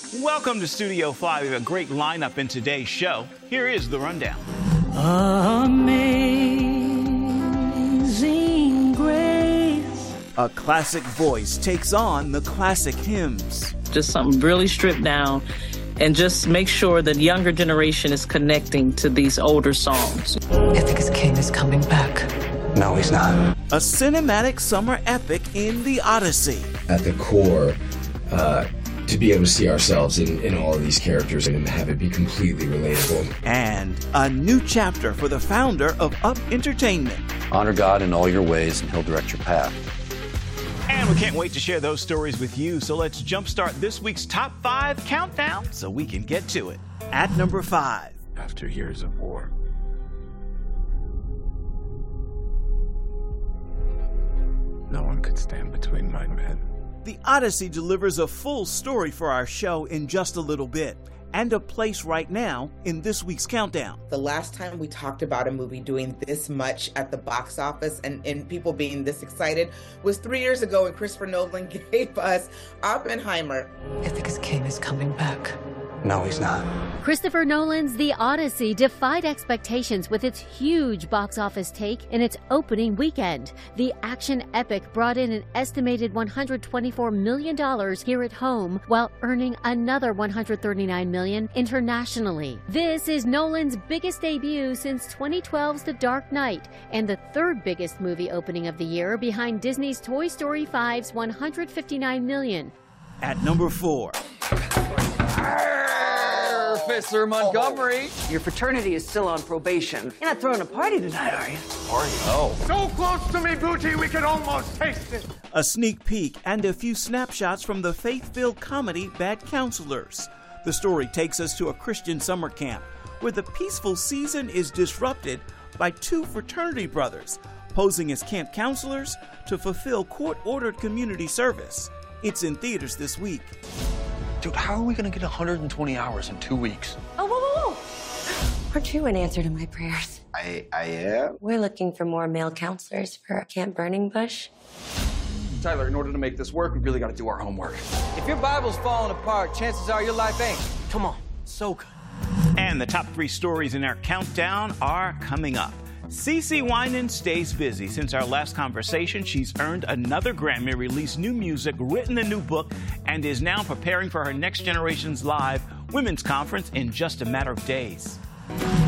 Welcome to Studio 5. We have a great lineup in today's show. Here is the rundown. Amazing Grace. A classic voice takes on the classic hymns. Just something really stripped down and just make sure that younger generation is connecting to these older songs. Ithaca's king is coming back. No, he's not. A cinematic summer epic in the Odyssey. At the core, to be able to see ourselves in all of these characters and have it be completely relatable. And a new chapter for the founder of Up Entertainment. Honor God in all your ways, and He'll direct your path. And we can't wait to share those stories with you, so let's jumpstart this week's Top 5 Countdown so we can get to it. At number 5. After years of war, no one could stand between my men. The Odyssey delivers a full story for our show in just a little bit, and a place right now in this week's countdown. The last time we talked about a movie doing this much at the box office and people being this excited was 3 years ago when Christopher Nolan gave us Oppenheimer. Ithaca's king is coming back. No, he's not. Christopher Nolan's The Odyssey defied expectations with its huge box office take in its opening weekend. The action epic brought in an estimated $124 million here at home, while earning another $139 million internationally. This is Nolan's biggest debut since 2012's The Dark Knight, and the third biggest movie opening of the year, behind Disney's Toy Story 5's $159 million. At number 4. Officer Montgomery. Your fraternity is still on probation. You're not throwing a party tonight, are you? Party? Oh. So close to me, Booty, we can almost taste it. A sneak peek and a few snapshots from the faith-filled comedy Bad Counselors. The story takes us to a Christian summer camp where the peaceful season is disrupted by two fraternity brothers posing as camp counselors to fulfill court-ordered community service. It's in theaters this week. Dude, how are we gonna get 120 hours in 2 weeks? Oh, whoa, whoa. Aren't you an answer to my prayers? I am? We're looking for more male counselors for Camp Burning Bush. Tyler, in order to make this work, we really gotta do our homework. If your Bible's falling apart, chances are your life ain't. Come on, so good. And the top 3 stories in our countdown are coming up. CeCe Winans stays busy. Since our last conversation, she's earned another Grammy, released new music, written a new book, and is now preparing for her Next Generation's Live Women's Conference in just a matter of days.